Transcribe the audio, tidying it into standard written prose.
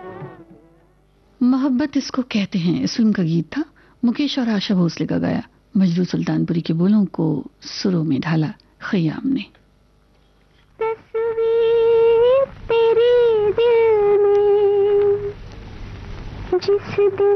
मोहब्बत इसको कहते हैं, इस फिल्म का गीत था। मुकेश और आशा भोसले का गाया, मजरू सुल्तानपुरी के बोलों को सुरों में ढाला खयाम ने।